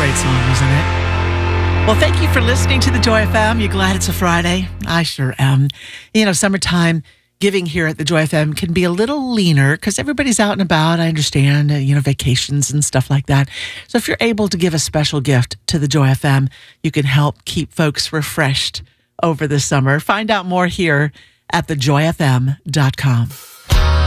great song, isn't it? Well, thank you for listening to the Joy FM. You glad it's a Friday? I sure am. You know, summertime giving here at the Joy FM can be a little leaner because everybody's out and about. I understand, vacations and stuff like that. So if you're able to give a special gift to the Joy FM, you can help keep folks refreshed over the summer. Find out more here at thejoyfm.com.